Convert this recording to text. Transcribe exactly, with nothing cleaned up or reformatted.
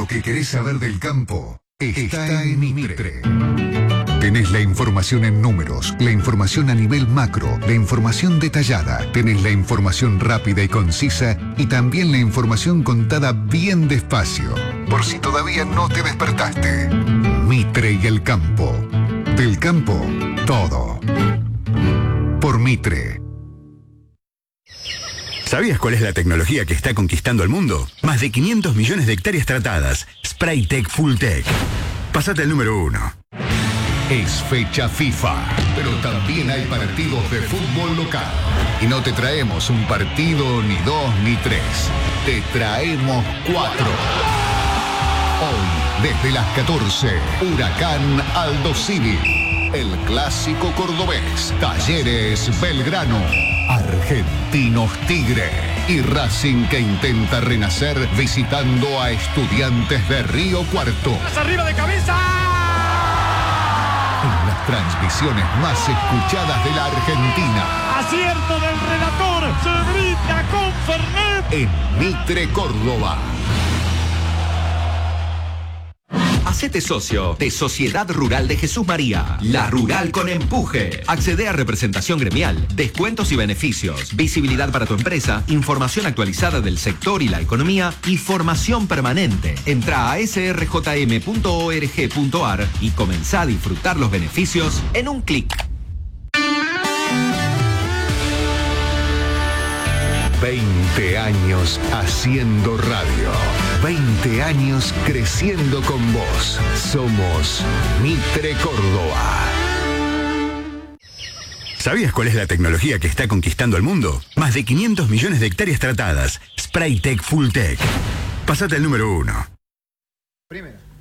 lo que querés saber del campo está en Mitre. Tenés la información en números, la información a nivel macro, la información detallada, tenés la información rápida y concisa y también la información contada bien despacio, por si todavía no te despertaste. Mitre y el campo. Del campo, todo. Por Mitre. ¿Sabías cuál es la tecnología que está conquistando el mundo? Más de quinientos millones de hectáreas tratadas. Spraytec Fulltech. Pasate al número uno. Es fecha FIFA, pero también hay partidos de fútbol local. Y no te traemos un partido, ni dos, ni tres. Te traemos cuatro. Hoy, desde las catorce, Huracán Aldosivi. El clásico cordobés. Talleres Belgrano. Argentinos Tigre. Y Racing, que intenta renacer visitando a Estudiantes de Río Cuarto. ¡Arriba de cabeza! En las transmisiones más escuchadas de la Argentina. Acierto del relator, se brinda con Fernet. En Mitre, Córdoba. Hacete socio de Sociedad Rural de Jesús María, la rural con empuje. Accede a representación gremial, descuentos y beneficios, visibilidad para tu empresa, información actualizada del sector y la economía y formación permanente. Entra a s r j m punto org punto a r y comenzá a disfrutar los beneficios en un clic. veinte años haciendo radio. veinte años creciendo con vos. Somos Mitre Córdoba. ¿Sabías cuál es la tecnología que está conquistando el mundo? Más de quinientos millones de hectáreas tratadas. Spraytec Fulltech. Pasate al número uno. Primero.